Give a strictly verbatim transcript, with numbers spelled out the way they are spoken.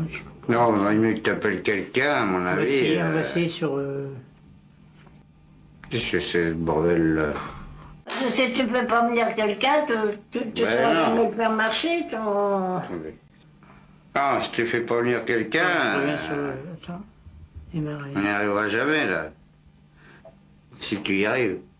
Non, il vaudrait mieux que tu appelles quelqu'un, à mon On va avis. essayer, on va euh, essayer sur... euh, Qu'est-ce que c'est ce bordel là? Si tu peux pas venir quelqu'un, tu, tu, tu Ben sauras non. jamais le faire marcher, ton... Ah, si tu fais pas venir je quelqu'un, reviens sur euh, le... ça, démarrer. on n'y arrivera jamais là. Si tu y arrives.